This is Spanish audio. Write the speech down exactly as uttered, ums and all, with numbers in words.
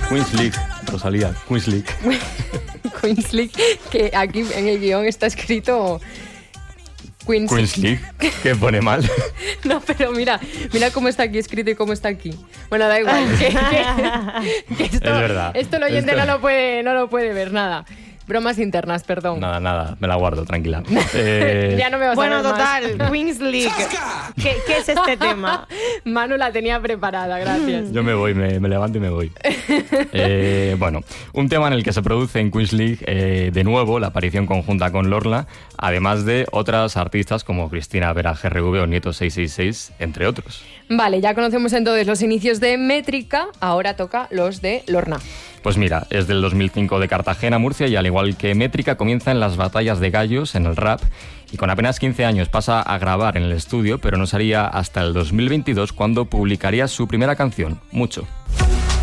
Queens League, Rosalía, Queens League. Queens League, que aquí en el guión está escrito... Queens, Queens League, que pone mal. No, pero mira, mira cómo está aquí escrito y cómo está aquí. Bueno, da igual. Que, que, que esto, es verdad. Esto el oyente Esto... no lo puede, no lo puede ver, nada. Bromas internas, perdón. Nada, nada, me la guardo, tranquila. Eh... Ya no me vas bueno, a ver total, más. Queens League. ¿Qué, ¿Qué es este tema? Manu la tenía preparada, gracias. Yo me voy, me, me levanto y me voy. eh, bueno, un tema en el que se produce en Queens League, eh, de nuevo, la aparición conjunta con Lorna, además de otras artistas como Cristina Vera G R V o Nieto seiscientos sesenta y seis, entre otros. Vale, ya conocemos entonces los inicios de Métrica, ahora toca los de Lorna. Pues mira, es del dos mil cinco de Cartagena, Murcia, y al igual que Métrica comienza en las batallas de gallos, en el rap, y con apenas quince años pasa a grabar en el estudio, pero no sería hasta el dos mil veintidós cuando publicaría su primera canción, Mucho.